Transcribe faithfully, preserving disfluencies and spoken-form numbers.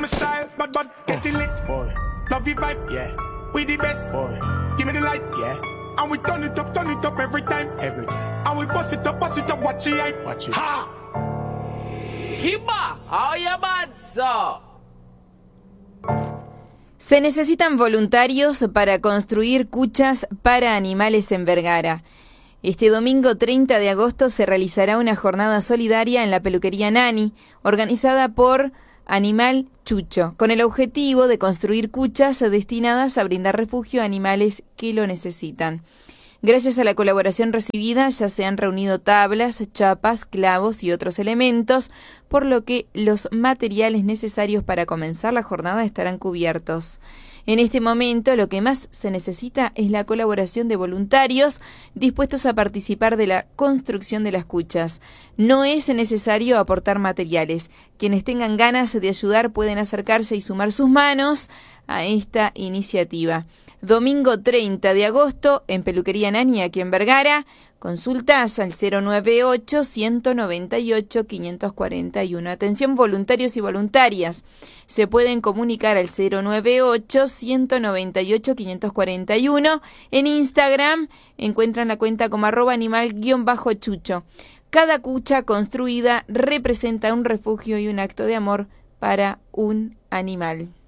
my style, bad bad, getting lit. Boy, Love your vibe, yeah. we the best. Boy, Give me the light, yeah. and we turn it up, turn it up every time. Every day. And we bust it up, bust it up, watch it hype. Watch it. Ha! Kiba, how you bad, so? Se necesitan voluntarios para construir cuchas para animales en Vergara. Este domingo treinta de agosto se realizará una jornada solidaria en la peluquería Nani, organizada por Animal Chucho, con el objetivo de construir cuchas destinadas a brindar refugio a animales que lo necesitan. Gracias a la colaboración recibida ya se han reunido tablas, chapas, clavos y otros elementos, por lo que los materiales necesarios para comenzar la jornada estarán cubiertos. En este momento lo que más se necesita es la colaboración de voluntarios dispuestos a participar de la construcción de las cuchas. No es necesario aportar materiales. Quienes tengan ganas de ayudar pueden acercarse y sumar sus manos a esta iniciativa. Domingo treinta de agosto en Peluquería Nani, aquí en Vergara. Consultas al cero nueve ocho, uno nueve ocho, cinco cuatro uno. Atención voluntarios y voluntarias. Se pueden comunicar al cero nueve ocho, uno nueve ocho, cinco cuatro uno. En Instagram encuentran la cuenta como arroba animal-chucho. Cada cucha construida representa un refugio y un acto de amor para un animal.